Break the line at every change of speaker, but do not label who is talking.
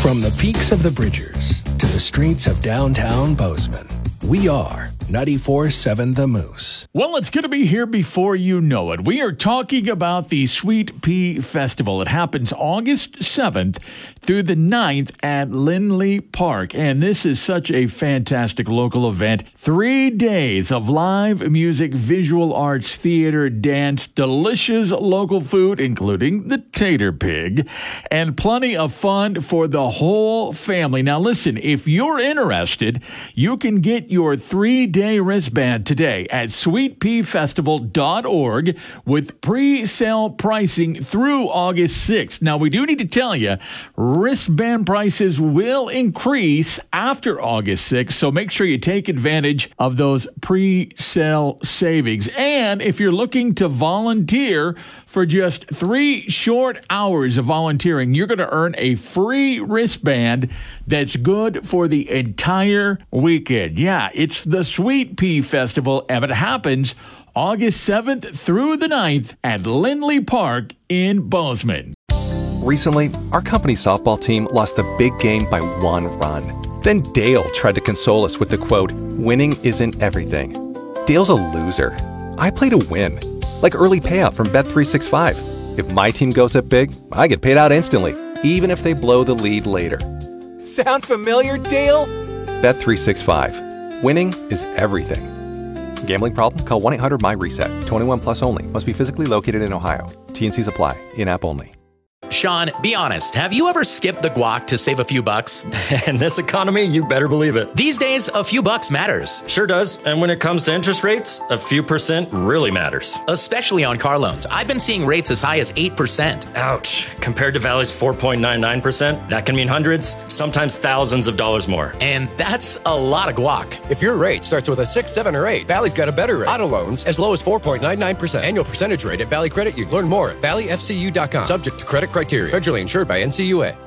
From the peaks of the Bridgers to the streets of downtown Bozeman, we are 94.7 The Moose.
Well, it's going to be here before you know it. We are talking about the Sweet Pea Festival. It happens August 7th through the 9th at Lindley Park. And this is such a fantastic local event. 3 days of live music, visual arts, theater, dance, delicious local food, including the tater pig, and plenty of fun for the whole family. Now, listen, if you're interested, you can get your 3-day wristband today at sweetpeafestival.org with pre-sale pricing through August 6th. Now, we do need to tell you, wristband prices will increase after August 6th, so make sure you take advantage of those pre-sale savings. And if you're looking to volunteer for just 3 short hours of volunteering, you're going to earn a free wristband that's good for the entire weekend. Yeah, it's the Sweet Pea Festival, and it happens August 7th through the 9th at Lindley Park in Bozeman.
Recently, our company's softball team lost a big game by 1 run. Then Dale tried to console us with the quote, "Winning isn't everything." Dale's a loser. I play to win, like early payout from Bet365. If my team goes up big, I get paid out instantly, even if they blow the lead later. Sound familiar, Dale? Bet365. Winning is everything. Gambling problem? Call 1-800-MY-RESET. 21 plus only. Must be physically located in Ohio. T&Cs apply. In-app only.
Sean, be honest. Have you ever skipped the guac to save a few bucks?
In this economy, you better believe it.
These days, a few bucks matters.
Sure does. And when it comes to interest rates, a few percent really matters.
Especially on car loans. I've been seeing rates as high as 8%.
Ouch. Compared to Valley's 4.99%, that can mean hundreds, sometimes thousands of dollars more.
And that's a lot of guac.
If your rate starts with a 6, 7, or 8, Valley's got a better rate. Auto loans as low as 4.99%. Annual percentage rate at Valley Credit Union. Learn more at valleyfcu.com. Subject to credit criteria. Federally insured by NCUA.